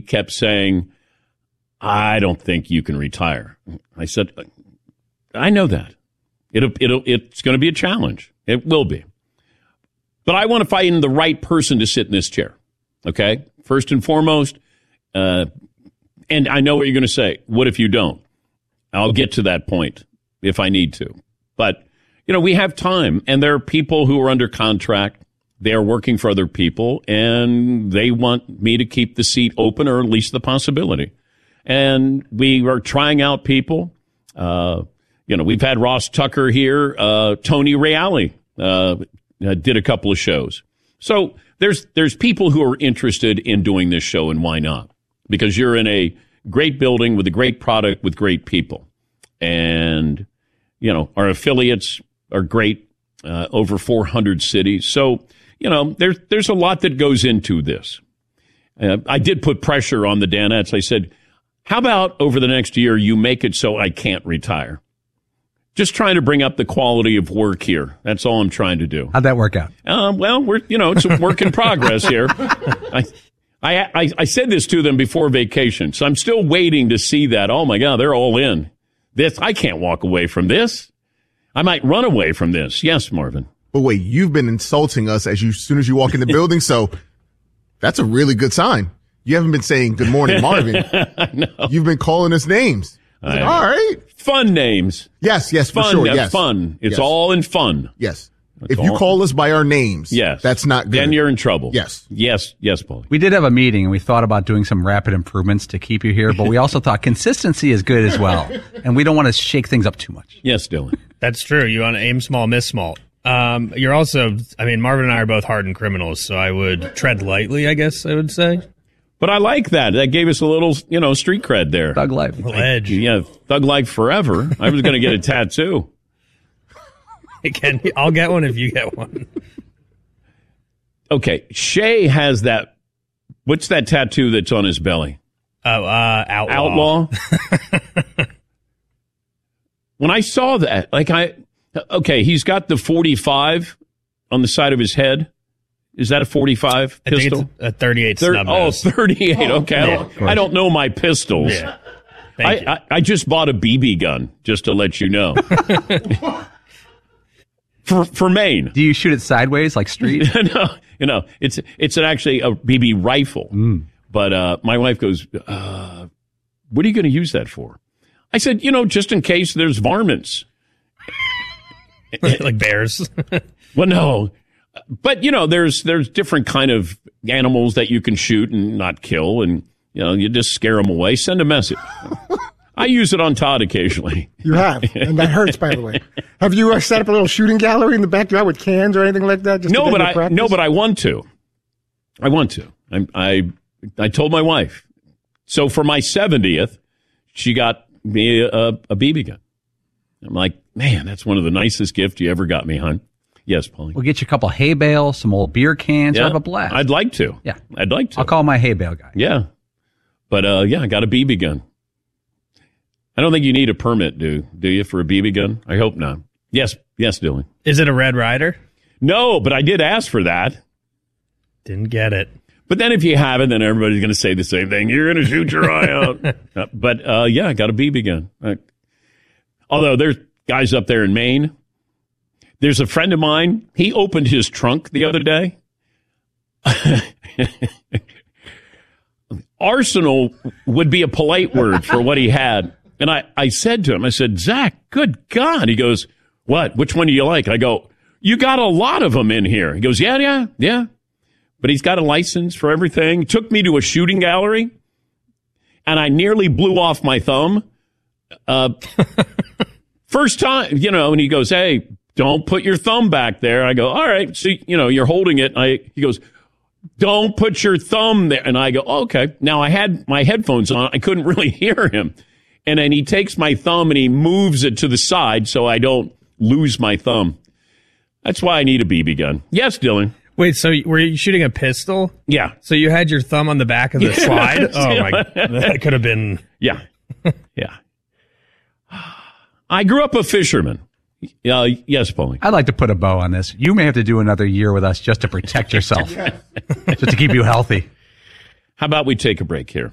kept saying, I don't think you can retire. I said, I know that. It's going to be a challenge. It will be. But I want to find the right person to sit in this chair. Okay? First and foremost, and I know what you're going to say. What if you don't? I'll get to that point if I need to. But, we have time, and there are people who are under contract. They are working for other people, and they want me to keep the seat open, or at least the possibility. And we are trying out people. We've had Ross Tucker here. Tony Reale did a couple of shows. So there's people who are interested in doing this show, and why not? Because you're in a great building with a great product with great people. And, our affiliates are great, over 400 cities. So, there's a lot that goes into this. I did put pressure on the Danettes. I said, how about over the next year you make it so I can't retire? Just trying to bring up the quality of work here. That's all I'm trying to do. How'd that work out? It's a work in progress here. I said this to them before vacation, so I'm still waiting to see that. Oh my God, they're all in. I can't walk away from this. I might run away from this. Yes, Marvin. But wait, you've been insulting us as soon as you walk in the building, so that's a really good sign. You haven't been saying good morning, Marvin. I know. You've been calling us names. All right. Fun names. Yes, for fun, sure. Yes. Fun. It's yes. all in fun. Yes. If you call us by our names, that's not good. Then you're in trouble. Yes, Paul. We did have a meeting, and we thought about doing some rapid improvements to keep you here, but we also thought consistency is good as well, and we don't want to shake things up too much. Yes, Dylan. That's true. You want to aim small, miss small. You're also, Marvin and I are both hardened criminals, so I would tread lightly, I guess I would say. But I like that. That gave us a little, street cred there. Thug life. Edge. Yeah, thug life forever. I was going to get a tattoo. I'll get one if you get one. Okay, Shay has that. What's that tattoo that's on his belly? Outlaw. When I saw that, he's got the 45 on the side of his head. Is that a 45 pistol? I think it's a 38 snub nose. 38. Okay, I don't know my pistols. Yeah. I just bought a BB gun, just to let you know. For Maine. Do you shoot it sideways like Street? No, it's actually a BB rifle. But my wife goes, what are you going to use that for? I said, just in case there's varmints. Like bears? Well, no. But, there's different kind of animals that you can shoot and not kill. And, you just scare them away. Send a message. I use it on Todd occasionally. You have, and that hurts, by the way. Have you set up a little shooting gallery in the backyard with cans or anything like that? No, but I want to. I want to. I told my wife. So for my 70th, she got me a BB gun. I'm like, man, that's one of the nicest gifts you ever got me, hon. Yes, Paulie. We'll get you a couple hay bales, some old beer cans. We'll have a blast. I'd like to. Yeah. I'd like to. I'll call my hay bale guy. Yeah. But, I got a BB gun. I don't think you need a permit, do you, for a BB gun? I hope not. Yes, Dylan. Is it a Red Ryder? No, but I did ask for that. Didn't get it. But then if you have it, then everybody's going to say the same thing. You're going to shoot your eye out. I got a BB gun. Although there's guys up there in Maine. There's a friend of mine. He opened his trunk the other day. Arsenal would be a polite word for what he had. And I said to him, Zach, good God. He goes, what? Which one do you like? I go, you got a lot of them in here. He goes, yeah. But he's got a license for everything. Took me to a shooting gallery, and I nearly blew off my thumb. First time, and he goes, hey, don't put your thumb back there. I go, all right. So, you're holding it. He goes, don't put your thumb there. And I go, oh, okay. Now I had my headphones on. I couldn't really hear him. And then he takes my thumb and he moves it to the side so I don't lose my thumb. That's why I need a BB gun. Yes, Dylan. Wait, so were you shooting a pistol? Yeah. So you had your thumb on the back of the slide? Oh, my God. That could have been... Yeah. I grew up a fisherman. Yes, Paulie. I'd like to put a bow on this. You may have to do another year with us just to protect yourself, just to keep you healthy. How about we take a break here?